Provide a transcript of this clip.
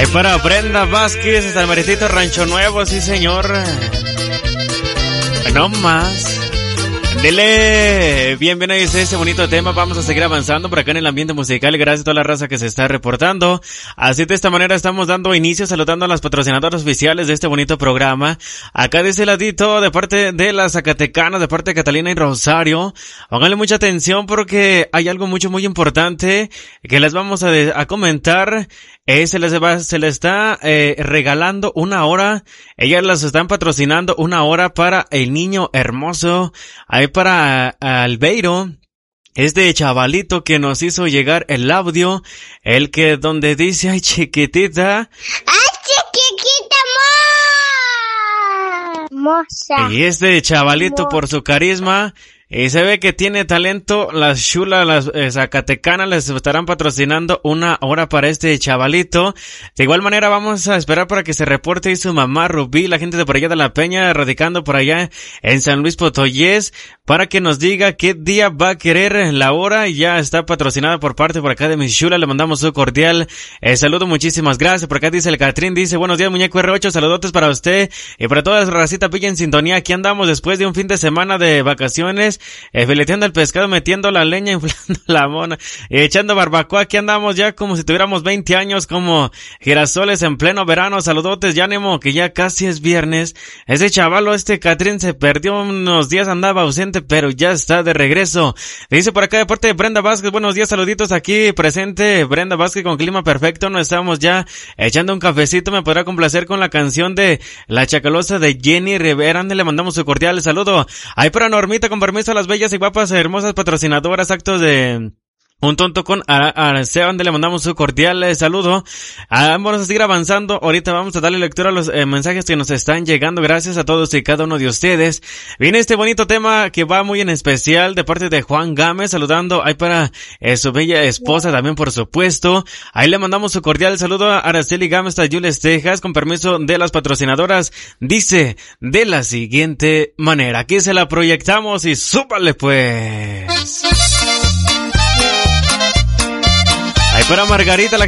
Ahí para Brenda Vázquez, hasta el Maritito Rancho Nuevo, sí señor. No más. Dele, bien ahí está este bonito tema. Vamos a seguir avanzando por acá en el ambiente musical y gracias a toda la raza que se está reportando. Así de esta manera estamos dando inicio, saludando a las patrocinadoras oficiales de este bonito programa. Acá de ese ladito, de parte de las Zacatecanas, de parte de Catalina y Rosario. Pónganle mucha atención porque hay algo muy importante que les vamos a comentar. Se les está regalando una hora. Ellas las están patrocinando una hora para el niño hermoso. Ahí para Albeiro. Este chavalito que nos hizo llegar el audio. El que donde dice, ay chiquitita. ¡Ay chiquitita moza! Y este chavalito por su carisma. Y se ve que tiene talento, las chulas, las zacatecanas les estarán patrocinando una hora para este chavalito. De igual manera vamos a esperar para que se reporte y su mamá Rubí, la gente de por allá de La Peña, radicando por allá en San Luis Potosí, para que nos diga qué día va a querer la hora. Y ya está patrocinada por parte por acá de mi chula, le mandamos un cordial saludo, muchísimas gracias. Por acá dice el Catrín, dice, buenos días muñeco R8, saludotes para usted y para toda la racita pilla en sintonía. Aquí andamos después de un fin de semana de vacaciones. Fileteando el pescado, metiendo la leña, inflando la mona, echando barbacoa. Aquí andamos ya como si tuviéramos 20 años, como girasoles en pleno verano. Saludotes, ya ánimo, que ya casi es viernes. Ese chavalo, Catrín, se perdió unos días, andaba ausente, pero ya está de regreso. Dice por acá de parte de Brenda Vázquez, buenos días, saluditos aquí presente. Brenda Vázquez con clima perfecto, nos estamos ya echando un cafecito. Me podrá complacer con la canción de La Chacalosa de Jenny Rivera. Le mandamos su cordial saludo. Ahí para Normita, con permiso a las bellas y guapas hermosas patrocinadoras, actos de Un Tonto con Arceo, donde le mandamos su cordial saludo. Vamos a seguir avanzando. Ahorita vamos a darle lectura a los mensajes que nos están llegando. Gracias a todos y cada uno de ustedes. Viene este bonito tema que va muy en especial de parte de Juan Gámez, saludando ahí para su bella esposa también, por supuesto. Ahí le mandamos su cordial saludo a Araceli Gámez de Yules, Texas, con permiso de las patrocinadoras. Dice de la siguiente manera. Aquí se la proyectamos y súbale pues. Ahí para Margarita, la